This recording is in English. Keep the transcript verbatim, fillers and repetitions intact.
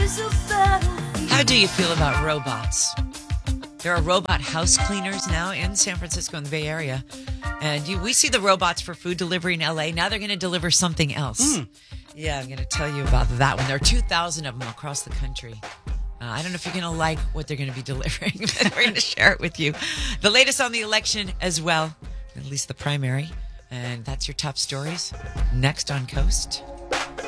How do you feel about robots? There are robot house cleaners now in San Francisco in the Bay Area. And you, we see the robots for food delivery in L A. Now they're going to deliver something else. Mm. Yeah, I'm going to tell you about that one. There are two thousand of them across the country. Uh, I don't know if you're going to like what they're going to be delivering, but we're going to share it with you. The latest on the election as well, at least the primary. And that's your top stories next on Coast.